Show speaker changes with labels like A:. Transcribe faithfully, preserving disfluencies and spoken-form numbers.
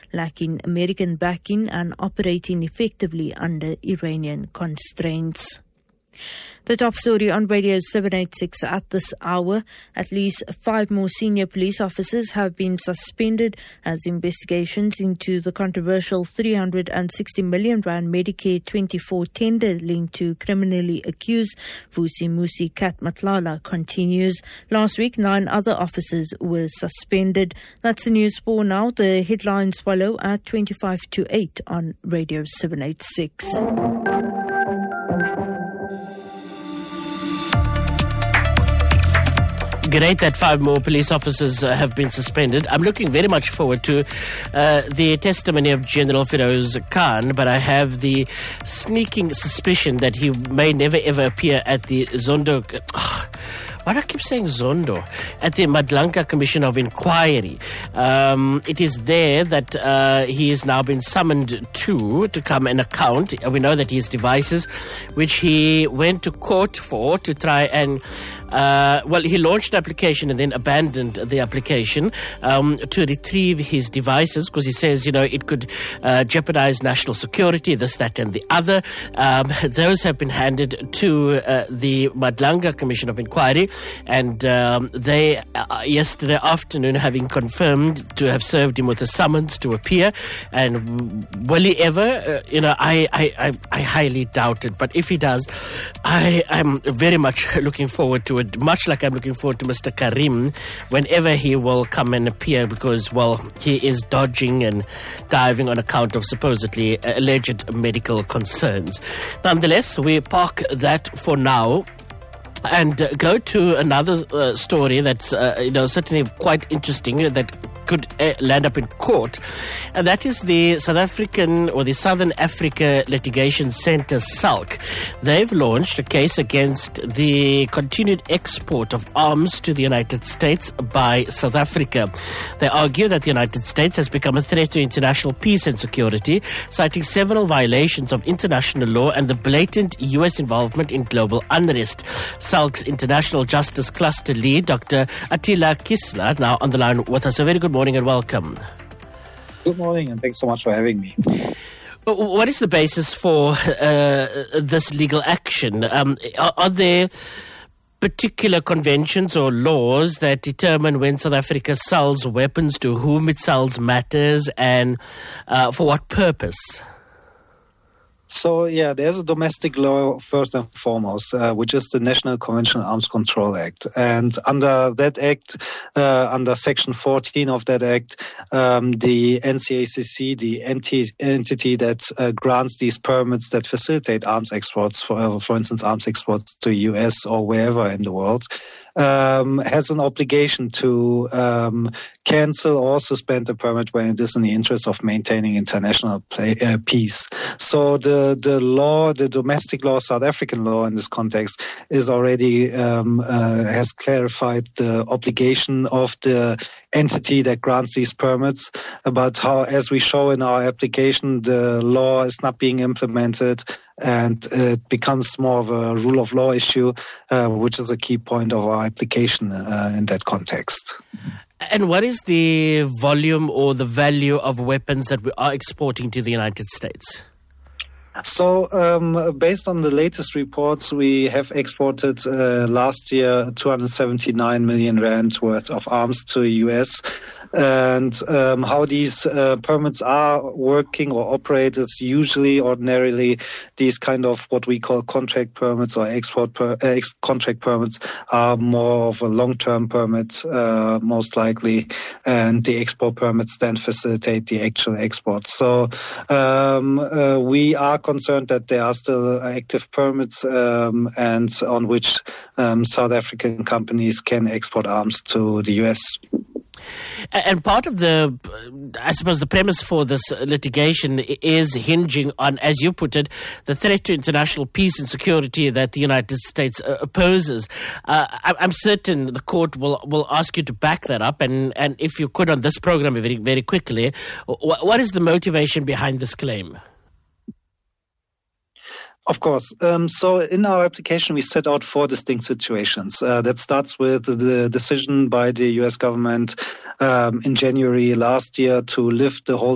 A: lacking American backing and operating effectively under Iranian constraints. The top story on Radio seven eighty-six at this hour. At least five more senior police officers have been suspended as investigations into the controversial three hundred sixty million rand Medicare twenty-four tender linked to criminally accused Vusi Musi Kat Matlala continues. Last week, nine other officers were suspended. That's the news for now. The headlines follow at twenty-five to eight on Radio seven eighty-six.
B: Great that five more police officers uh, have been suspended. I'm looking very much forward to uh, the testimony of General Feroz Khan, but I have the sneaking suspicion that he may never ever appear at the Zondo... Oh, why do I keep saying Zondo? At the Madlanka Commission of Inquiry. Um, it is there that uh, he has now been summoned to, to come and account. We know that his devices, which he went to court for to try and... Uh, well, he launched an application and then abandoned the application um, to retrieve his devices because he says, you know, it could uh, jeopardize national security, this, that, and the other. Um, those have been handed to uh, the Madlanka Commission of Inquiry, and um, they, uh, yesterday afternoon, having confirmed to have served him with a summons to appear. And will he ever? Uh, you know, I, I, I, I highly doubt it. But if he does, I am very much looking forward to it, much like I'm looking forward to Mister Karim whenever he will come and appear because, well, he is dodging and diving on account of supposedly alleged medical concerns. Nonetheless, we park that for now and uh, go to another uh, story that's, uh, you know, certainly quite interesting that could uh, land up in court, and that is the South African or the Southern Africa Litigation Centre, SALC. They've launched a case against the continued export of arms to the United States by South Africa. They argue that the United States has become a threat to international peace and security, citing several violations of international law and the blatant U S involvement in global unrest. SALC's International Justice Cluster lead, Doctor Attila Kisler, now on the line with us. A very good morning and welcome.
C: Good morning, and thanks so much for having me.
B: What is the basis for uh, this legal action? Um, are, are there particular conventions or laws that determine when South Africa sells weapons, to whom it sells matters, and uh, for what purpose?
C: So, yeah, there's a domestic law first and foremost, uh, which is the National Conventional Arms Control Act. And under that act, uh, under Section fourteen of that act, um, the N C A C C, the enti- entity that uh, grants these permits that facilitate arms exports, for, uh, for instance, arms exports to U S or wherever in the world, um, has an obligation to um, cancel or suspend the permit when it is in the interest of maintaining international play, uh, peace. So the The law, the domestic law, South African law in this context is already um, uh, has clarified the obligation of the entity that grants these permits. About how, as we show in our application, the law is not being implemented, and it becomes more of a rule of law issue, uh, which is a key point of our application uh, in that context.
B: And what is the volume or the value of weapons that we are exporting to the United States?
C: So, um, based on the latest reports, we have exported uh, last year two hundred seventy-nine million rand worth of arms to the U S. And um, how these uh, permits are working or operate is usually, ordinarily, these kind of what we call contract permits or export per, uh, ex- contract permits are more of a long-term permit, uh, most likely, and the export permits then facilitate the actual export. So um, uh, we are concerned that there are still active permits um, and on which um, South African companies can export arms to the U S.
B: And part of the, I suppose, the premise for this litigation is hinging on, as you put it, the threat to international peace and security that the United States opposes. Uh, I'm certain the court will, will ask you to back that up. And, and if you could on this program very, very quickly, what is the motivation behind this claim?
C: Of course. Um, so in our application, we set out four distinct situations. Uh, that starts with the decision by the U S government um, in January last year to lift the whole